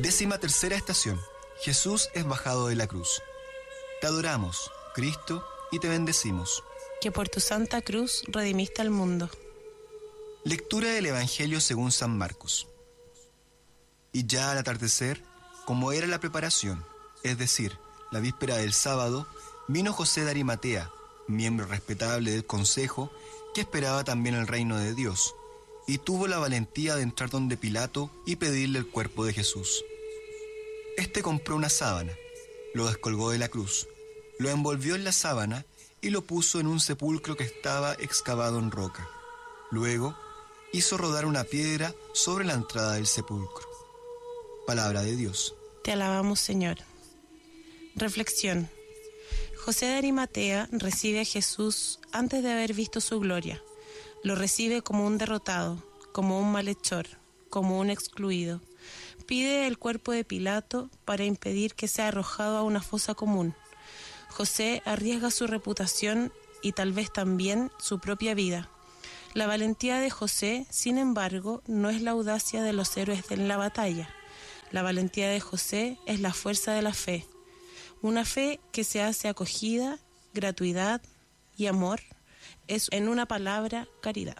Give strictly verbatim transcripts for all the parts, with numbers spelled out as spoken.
Décima tercera estación. Jesús es bajado de la cruz. Te adoramos, Cristo, y te bendecimos. Que por tu santa cruz redimiste al mundo. Lectura del Evangelio según San Marcos. Y ya al atardecer, como era la preparación, es decir, la víspera del sábado, vino José de Arimatea, miembro respetable del consejo, que esperaba también el reino de Dios, y tuvo la valentía de entrar donde Pilato y pedirle el cuerpo de Jesús. Este compró una sábana, lo descolgó de la cruz, lo envolvió en la sábana y lo puso en un sepulcro que estaba excavado en roca. Luego, hizo rodar una piedra sobre la entrada del sepulcro. Palabra de Dios. Te alabamos, Señor. Reflexión. José de Arimatea recibe a Jesús antes de haber visto su gloria. Lo recibe como un derrotado, como un malhechor, como un excluido. Pide el cuerpo de Pilato para impedir que sea arrojado a una fosa común. José arriesga su reputación y tal vez también su propia vida. La valentía de José, sin embargo, no es la audacia de los héroes en la batalla. La valentía de José es la fuerza de la fe. Una fe que se hace acogida, gratuidad y amor. Es, en una palabra, caridad.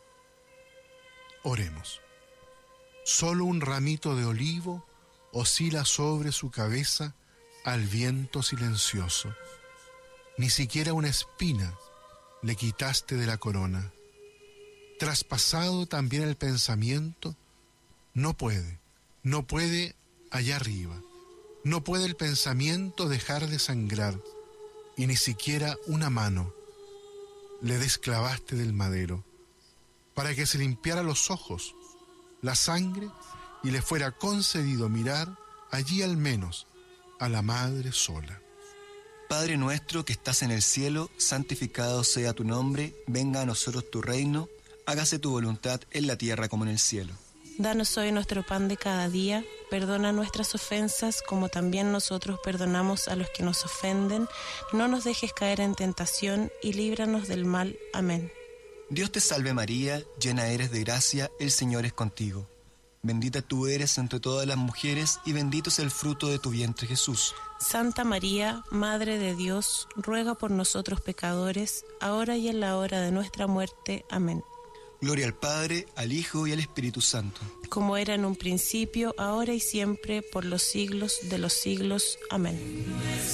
Oremos. Solo un ramito de olivo oscila sobre su cabeza al viento silencioso. Ni siquiera una espina le quitaste de la corona. Traspasado también el pensamiento, no puede, no puede allá arriba. No puede el pensamiento dejar de sangrar, y ni siquiera una mano le desclavaste del madero, para que se limpiara los ojos, la sangre, y le fuera concedido mirar allí al menos a la Madre sola. Padre nuestro que estás en el cielo, santificado sea tu nombre, venga a nosotros tu reino, hágase tu voluntad en la tierra como en el cielo. Danos hoy nuestro pan de cada día, perdona nuestras ofensas como también nosotros perdonamos a los que nos ofenden, no nos dejes caer en tentación y líbranos del mal. Amén. Dios te salve María, llena eres de gracia, el Señor es contigo. Bendita tú eres entre todas las mujeres y bendito es el fruto de tu vientre Jesús. Santa María, Madre de Dios, ruega por nosotros pecadores, ahora y en la hora de nuestra muerte. Amén. Gloria al Padre, al Hijo y al Espíritu Santo. Como era en un principio, ahora y siempre, por los siglos de los siglos. Amén.